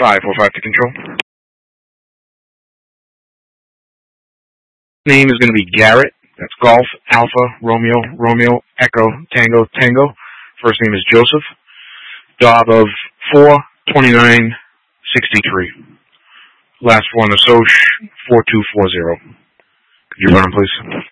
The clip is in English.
545 to control. Name is going to be Garrett. That's Golf, Alpha, Romeo, Romeo, Echo, Tango, Tango. First name is Joseph. Job of 42963. Last four on the SOCH 4240. Could you run him, please?